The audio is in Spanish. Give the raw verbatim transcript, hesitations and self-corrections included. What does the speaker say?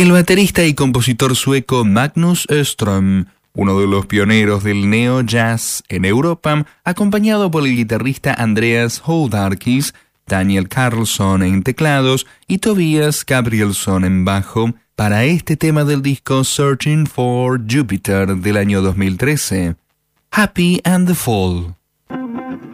El baterista y compositor sueco Magnus Öström, uno de los pioneros del neo-jazz en Europa, acompañado por el guitarrista Andreas Houdarkis, Daniel Carlsson en teclados y Tobias Gabrielsson en bajo, para este tema del disco Searching for Jupiter del año dos mil trece, Happy and the Fall.